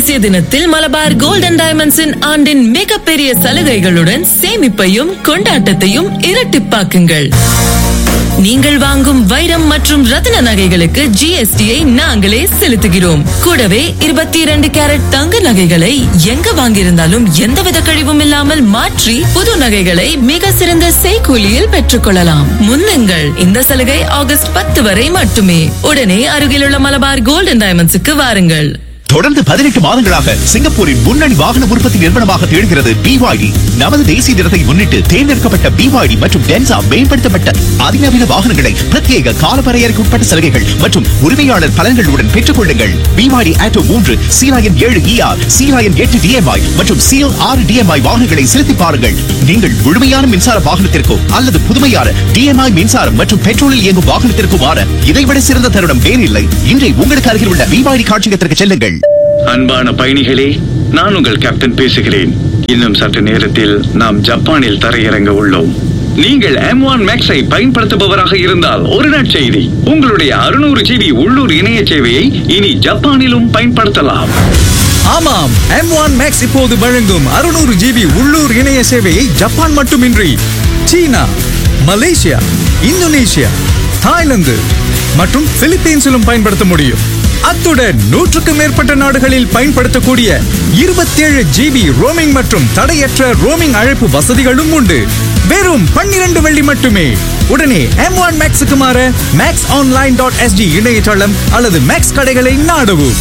தேசிய தினத்தில் மலபார் கோல்டன் டைமண்ட்ஸின் ஆண்டின் மிகப்பெரிய சலுகைகளுடன் சேமிப்பையும் கொண்டாட்டத்தையும் இரட்டிப்பாக்குங்கள். நீங்கள் வாங்கும் வைரம் மற்றும் ரத்தின நகைகளுக்கு GST-ஐ நாங்களே செலுத்துகிறோம். கூடவே 22 கேரட் தங்க நகைகளை எங்க வாங்கியிருந்தாலும் எந்தவித கழிவும் இல்லாமல் மாற்றி புது நகைகளை மிக சிறந்த செய்கூலியில் பெற்றுக் கொள்ளலாம். முன்னுங்கள், இந்த சலுகை ஆகஸ்ட் 10 வரை மட்டுமே. உடனே அருகிலுள்ள மலபார் கோல்டன் டைமண்ட்ஸுக்கு வாருங்கள். தொடர்ந்து 18 மாதங்களாக சிங்கப்பூரின் முன்னணி வாகன உற்பத்தி நிறுவனமாக திகழ்கிறது BYD. நமது தேசிய தினத்தை முன்னிட்டு தேர்ந்தெடுக்கப்பட்ட BYD மற்றும் டென்சா மேம்படுத்தப்பட்ட அதிநவீன வாகனங்களை பிரத்யேக காலவரையறைக்கு உட்பட்ட சலுகைகள் மற்றும் உரிமையாளர் பலன்களுடன் பெற்றுக் கொள்ளுங்கள். BYD Atto 3, Lion 7 ER, Lion 8 DMI மற்றும் Seal 6 DMI வாகனங்களை செலுத்தி பாருங்கள். நீங்கள் முழுமையான மின்சார வாகனத்திற்கோ அல்லது புதுமையான DMI மின்சாரம் மற்றும் பெட்ரோலில் இயங்கும் வாகனத்திற்கோ மாற இதைவிட சிறந்த தருணம் வேறில்லை. இன்றை உங்களுக்கு அருகில் உள்ள BYD காட்சியகத்திற்கு செல்லுங்கள். அன்பான பயணிகளே, நான் உங்கள் கேப்டன் பேசுகிறேன். இன்னும் சற்று நேரத்தில் நாம் ஜப்பானில் தரையிறங்க உள்ளோம். நீங்கள் M1 Max-ஐ பயன்படுத்துபவராக இருந்தால் ஒரு நற்செய்தி. உங்களுடைய 600 GB உள்ளூர் இணைய சேவையை இனி ஜப்பானிலும் பயன்படுத்தலாம். ஆமாம், M1 Max இப்போது வழங்கும் 600 GB உள்ளூர் இணைய சேவையை ஜப்பான் மட்டுமின்றி சீனா, மலேசியா, இந்தோனேஷியா, தாய்லாந்து மற்றும் பிலிப்பீன்ஸிலும் பயன்படுத்த முடியும். அத்துடன் 100க்கும் மேற்பட்ட நாடுகளில் பயன்படுத்தக்கூடிய 27 GB ரோமிங் மற்றும் தடையற்ற ரோமிங் அழைப்பு வசதிகளும் உண்டு. வெறும் 12 வெள்ளி மட்டுமே. உடனே M1 Max-க்கு மாற maxonline.sg இணையதளம் அல்லது மேக்ஸ் கடைகளை நாடவும்.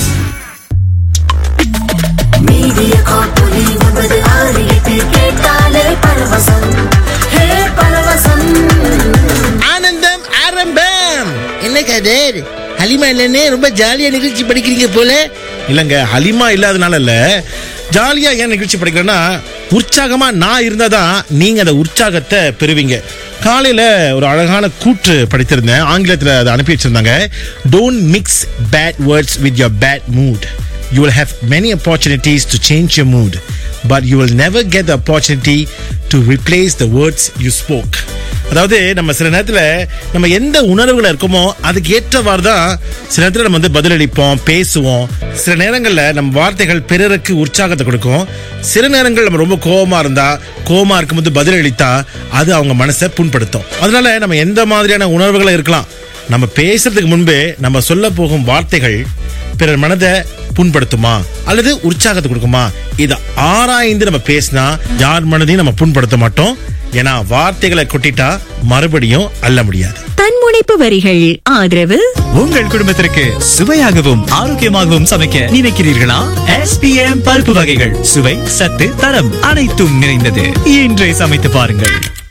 ஆனந்தம் ஆரம்பம். என்ன கதர், ஹலிமா இல்லைன்னே ரொம்ப ஜாலியா நிகழ்ச்சி படிக்கிறீங்க போல. இல்லங்க, ஹலிமா இல்லாதனால இல்ல, ஜாலியா ஏன் நிகழ்ச்சி படிக்கிறேன்னா உற்சாகமா நான் இருந்தாதான் நீங்க அந்த உற்சாகத்தை பெறுவீங்க. காலையில ஒரு அழகான கூற்று படித்திருந்தேன், ஆங்கிலத்தில் அதை அனுப்பி வச்சிருந்தாங்க. Don't mix bad words with your bad mood. You will have many opportunities to change your mood, but you will never get the opportunity to replace the words you spoke. அதாவது நம்ம சில நேரத்தில் நம்ம எந்த உணர்வுகள் இருக்கோமோ அதுக்கு ஏற்றவாறு தான் சில நேரத்தில் நம்ம பதிலளிப்போம், பேசுவோம். சில நேரங்களில் நம்ம வார்த்தைகள் பிறருக்கு உற்சாகத்தை கொடுக்கும். சில நேரங்கள் நம்ம ரொம்ப கோபமா இருக்கும்போது பதிலளித்தா அது அவங்க மனசை புண்படுத்தும். அதனால நம்ம எந்த மாதிரியான உணர்வுகளை இருக்கலாம், நம்ம பேசுறதுக்கு முன்பே நம்ம சொல்ல போகும் வார்த்தைகள் பிறர் மனதை புண்படுத்துமா அல்லது உற்சாகத்தை கொடுக்குமா, இதை ஆராய்ந்து நம்ம பேசினா யார் மனதையும் நம்ம புண்படுத்த மாட்டோம். ஏன்னா வார்த்தைகளை கொட்டிட்டா மறுபடியும் அள்ள முடியாது. தன்முனைப்பு வரிகள் ஆதரவு. உங்கள் குடும்பத்திற்கு சுவையாகவும் ஆரோக்கியமாகவும் சமைக்க நினைக்கிறீர்களா? SPM பருப்பு வகைகள் சுவை, சத்து, தரம் அனைத்தும் நிறைந்தது. இன்றே சமைத்து பாருங்கள்.